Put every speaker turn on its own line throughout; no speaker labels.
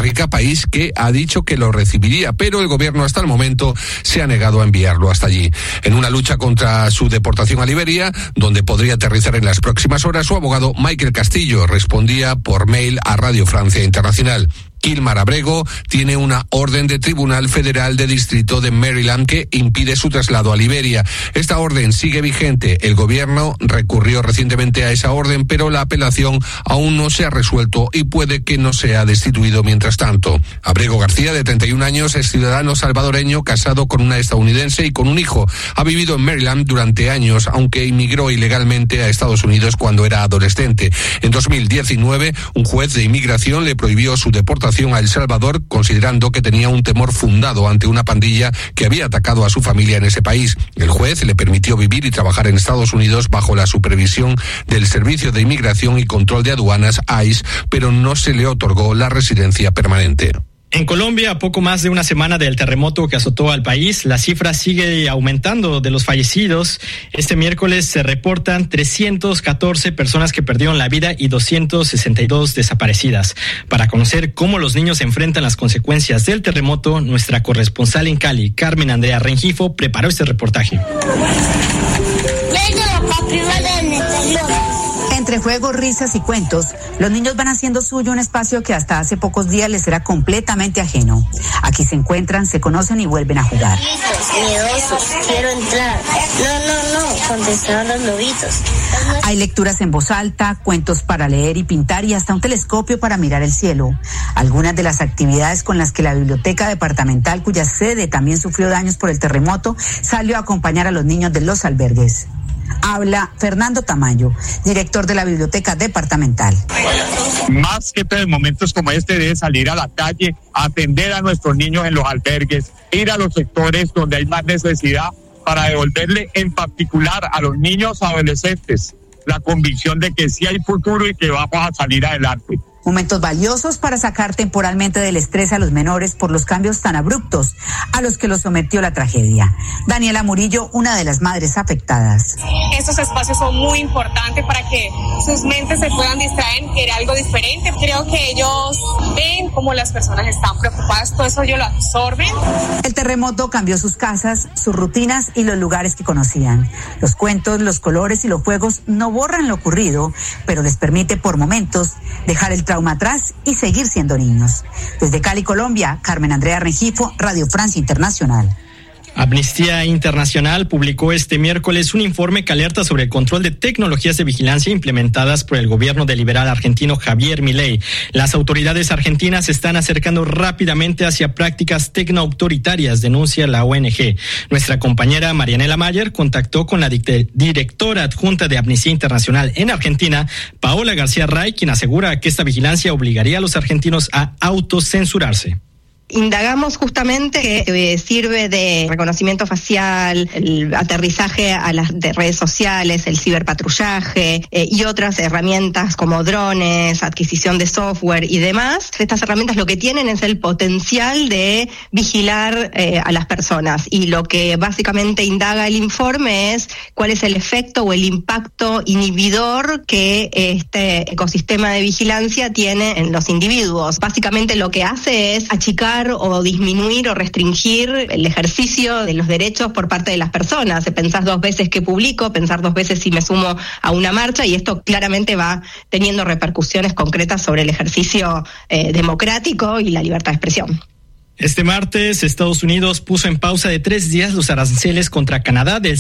Rica, país que ha dicho que lo recibiría, pero el gobierno hasta el momento se ha negado a enviarlo hasta allí. En una lucha contra su deportación a Liberia, donde podría aterrizar en las próximas horas, su abogado Michael Castillo respondía por mail a Radio Francia Internacional. Kilmar Abrego tiene una orden de Tribunal Federal de Distrito de Maryland que impide su traslado a Liberia. Esta orden sigue vigente. El gobierno recurrió recientemente a esa orden, pero la apelación aún no se ha resuelto y puede que no sea destituido mientras tanto. Abrego García, de 31 años, es ciudadano salvadoreño, casado con una estadounidense y con un hijo. Ha vivido en Maryland durante años, aunque inmigró ilegalmente a Estados Unidos cuando era adolescente. En 2019, un juez de inmigración le prohibió su deportación a El Salvador, considerando que tenía un temor fundado ante una pandilla que había atacado a su familia en ese país. El juez le permitió vivir y trabajar en Estados Unidos bajo la supervisión del Servicio de Inmigración y Control de Aduanas, ICE, pero no se le otorgó la residencia permanente.
En Colombia, a poco más de una semana del terremoto que azotó al país, la cifra sigue aumentando de los fallecidos. Este miércoles se reportan 314 personas que perdieron la vida y 262 desaparecidas. Para conocer cómo los niños enfrentan las consecuencias del terremoto, nuestra corresponsal en Cali, Carmen Andrea Rengifo, preparó este reportaje.
Entre juegos, risas y cuentos, los niños van haciendo suyo un espacio que hasta hace pocos días les era completamente ajeno. Aquí se encuentran, se conocen y vuelven a jugar.
Miedosos, quiero entrar. No, contestaron los lobitos.
Hay lecturas en voz alta, cuentos para leer y pintar y hasta un telescopio para mirar el cielo. Algunas de las actividades con las que la biblioteca departamental, cuya sede también sufrió daños por el terremoto, salió a acompañar a los niños de los albergues. Habla Fernando Tamayo, director de la Biblioteca Departamental.
Más que todo en momentos como este de salir a la calle, atender a nuestros niños en los albergues, ir a los sectores donde hay más necesidad para devolverle en particular a los niños adolescentes la convicción de que sí hay futuro y que vamos a salir adelante.
Momentos valiosos para sacar temporalmente del estrés a los menores por los cambios tan abruptos a los que los sometió la tragedia. Daniela Murillo, una de las madres afectadas.
Estos espacios son muy importantes para que sus mentes se puedan distraer, que era algo diferente. Creo que ellos ven cómo las personas están preocupadas, todo eso ellos lo absorben.
El terremoto cambió sus casas, sus rutinas y los lugares que conocían. Los cuentos, los colores y los juegos no borran lo ocurrido, pero les permite por momentos dejar el trauma atrás y seguir siendo niños. Desde Cali, Colombia, Carmen Andrea Rengifo, Radio Francia Internacional.
Amnistía Internacional publicó este miércoles un informe que alerta sobre el control de tecnologías de vigilancia implementadas por el gobierno del liberal argentino Javier Milei. Las autoridades argentinas se están acercando rápidamente hacia prácticas tecnoautoritarias, denuncia la ONG. Nuestra compañera Marianela Mayer contactó con la directora adjunta de Amnistía Internacional en Argentina, Paola García Ray, quien asegura que esta vigilancia obligaría a los argentinos a autocensurarse.
Indagamos justamente que sirve de reconocimiento facial, el aterrizaje a las de redes sociales, el ciberpatrullaje y otras herramientas como drones, adquisición de software y demás. Estas herramientas lo que tienen es el potencial de vigilar a las personas, y lo que básicamente indaga el informe es cuál es el efecto o el impacto inhibidor que este ecosistema de vigilancia tiene en los individuos. Básicamente lo que hace es achicar o disminuir o restringir el ejercicio de los derechos por parte de las personas. Pensar dos veces que publico, pensar dos veces si me sumo a una marcha, y esto claramente va teniendo repercusiones concretas sobre el ejercicio democrático y la libertad de expresión.
Este martes, Estados Unidos puso en pausa de 3 días los aranceles contra Canadá del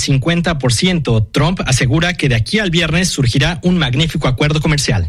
50%. Trump asegura que de aquí al viernes surgirá un magnífico acuerdo comercial.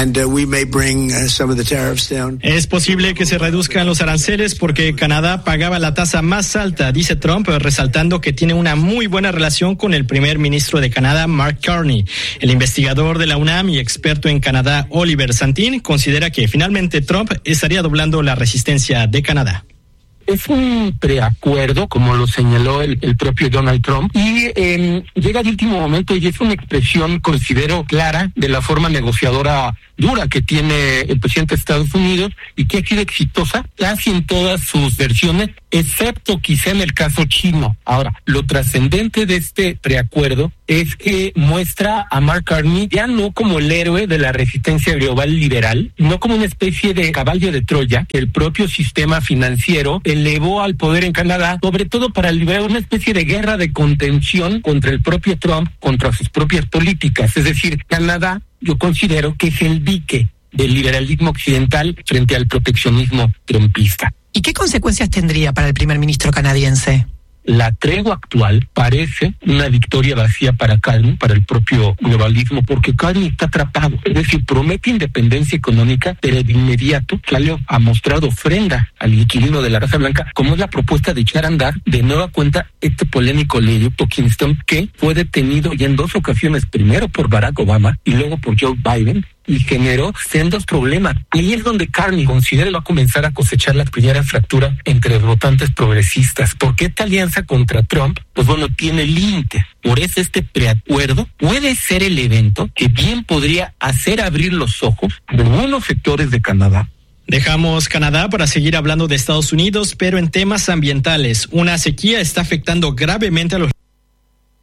Es posible que se reduzcan los aranceles porque Canadá pagaba la tasa más alta, dice Trump, resaltando que tiene una muy buena relación con el primer ministro de Canadá, Mark Carney. El investigador de la UNAM y experto en Canadá, Oliver Santín, considera que finalmente Trump estaría doblando la resistencia de Canadá.
Es un preacuerdo, como lo señaló el propio Donald Trump, y llega de último momento y es una expresión, considero, clara de la forma negociadora dura que tiene el presidente de Estados Unidos y que ha sido exitosa casi en todas sus versiones, excepto quizá en el caso chino. Ahora, lo trascendente de este preacuerdo es que muestra a Mark Carney ya no como el héroe de la resistencia global liberal, no como una especie de caballo de Troya que el propio sistema financiero elevó al poder en Canadá, sobre todo para liberar una especie de guerra de contención contra el propio Trump, contra sus propias políticas. Es decir, Canadá, yo considero que es el dique del liberalismo occidental frente al proteccionismo trumpista.
¿Y qué consecuencias tendría para el primer ministro canadiense?
La tregua actual parece una victoria vacía para Carney, para el propio globalismo, porque Carney está atrapado. Es decir, promete independencia económica, pero de inmediato sale a mostrar ofrenda al inquilino de la Casa Blanca, como es la propuesta de echar a andar de nueva cuenta este polémico oleoducto Keystone, que fue detenido ya en 2 ocasiones, primero por Barack Obama y luego por Joe Biden, y generó sendos problemas. Ahí es donde Carney considera va a comenzar a cosechar la primera fractura entre los votantes progresistas, porque esta alianza contra Trump, pues bueno, tiene límites. Por eso este preacuerdo puede ser el evento que bien podría hacer abrir los ojos de algunos sectores de Canadá.
Dejamos Canadá para seguir hablando de Estados Unidos, pero en temas ambientales. Una sequía está afectando gravemente a los